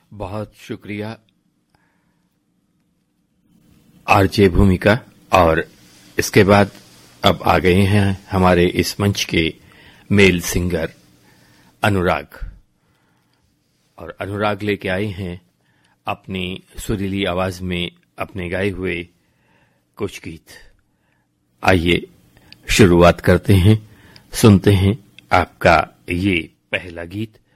बहुत शुक्रिया आरजे भूमिका। और इसके बाद अब आ गए हैं हमारे इस मंच के मेल सिंगर अनुराग। और अनुराग लेके आए हैं अपनी सुरीली आवाज में अपने गाए हुए कुछ गीत। आइए शुरुआत करते हैं, सुनते हैं आपका ये पहला गीत